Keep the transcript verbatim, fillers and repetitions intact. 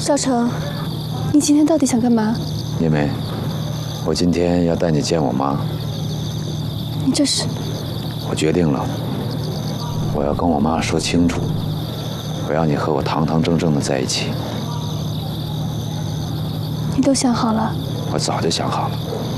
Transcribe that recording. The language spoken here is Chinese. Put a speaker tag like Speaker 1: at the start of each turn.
Speaker 1: 少成，你今天到底想干嘛？
Speaker 2: 叶梅，我今天要带你见我妈。
Speaker 1: 你这是？
Speaker 2: 我决定了，我要跟我妈说清楚，我要你和我堂堂正正的在一起。
Speaker 1: 你都想好了？
Speaker 2: 我早就想好了。